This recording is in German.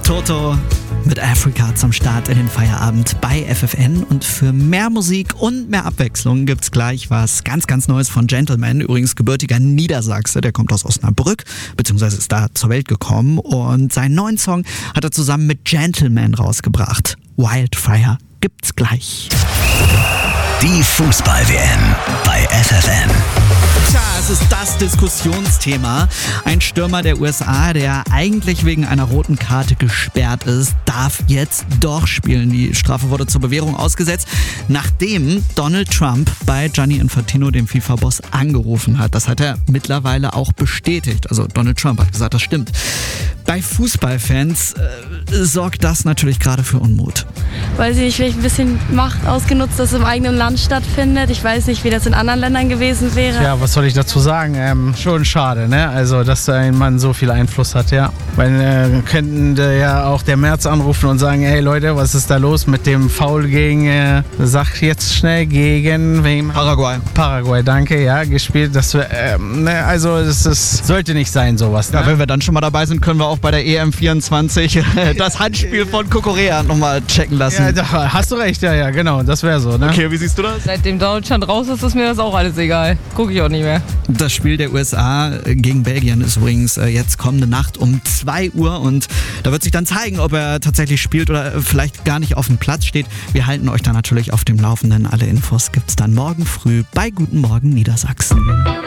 Toto mit Africa zum Start in den Feierabend bei FFN. Und für mehr Musik und mehr Abwechslung gibt's gleich was ganz, ganz Neues von Gentleman. Übrigens gebürtiger Niedersachse, der kommt aus Osnabrück, beziehungsweise ist da zur Welt gekommen. Und seinen neuen Song hat er zusammen mit Gentleman rausgebracht. Wildfire gibt's gleich. Die Fußball-WM bei FFN. Tja, es ist das Diskussionsthema. Ein Stürmer der USA, der eigentlich wegen einer roten Karte gesperrt ist, darf jetzt doch spielen. Die Strafe wurde zur Bewährung ausgesetzt, nachdem Donald Trump bei Gianni Infantino, dem FIFA-Boss, angerufen hat. Das hat er mittlerweile auch bestätigt. Also Donald Trump hat gesagt, das stimmt. Bei Fußballfans sorgt das natürlich gerade für Unmut. Weiß ich nicht, vielleicht ein bisschen Macht ausgenutzt, dass es im eigenen Land stattfindet. Ich weiß nicht, wie das in anderen Ländern gewesen wäre. Ja, was soll ich dazu sagen? Schon schade, ne? Also, dass ein Mann so viel Einfluss hat, ja. Weil könnten ja auch der Merz anrufen und sagen, hey Leute, was ist da los mit dem Foul gegen, sag jetzt schnell, gegen wem? Paraguay, danke, ja, gespielt. Das, also, sollte nicht sein, sowas. Ne? Ja, wenn wir dann schon mal dabei sind, können wir auch bei der EM24 das Handspiel von Kokorea nochmal checken lassen. Ja, da hast du recht, ja, genau, das wäre so, ne? Okay, wie siehst du das? Seitdem Deutschland raus ist mir das auch alles egal. Gucke ich auch nicht mehr. Das Spiel der USA gegen Belgien ist übrigens jetzt kommende Nacht um 2 Uhr und da wird sich dann zeigen, ob er tatsächlich spielt oder vielleicht gar nicht auf dem Platz steht. Wir halten euch da natürlich auf dem Laufenden. Alle Infos gibt's dann morgen früh bei Guten Morgen Niedersachsen.